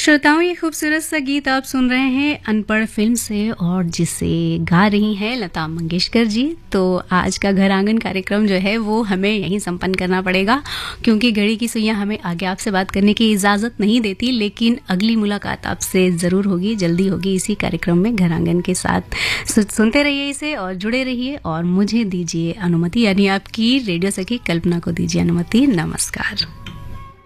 श्रोताओं, ये खूबसूरत सा गीत आप सुन रहे हैं अनपढ़ फिल्म से और जिसे गा रही हैं लता मंगेशकर जी। तो आज का घर आंगन कार्यक्रम जो है वो हमें यहीं संपन्न करना पड़ेगा, क्योंकि घड़ी की सुइयां हमें आगे आपसे बात करने की इजाज़त नहीं देती। लेकिन अगली मुलाकात आपसे ज़रूर होगी, जल्दी होगी इसी कार्यक्रम में घर आंगन के साथ। सुनते रहिए इसे और जुड़े रहिए, और मुझे दीजिए अनुमति, यानी आपकी रेडियो सखी कल्पना को दीजिए अनुमति। नमस्कार।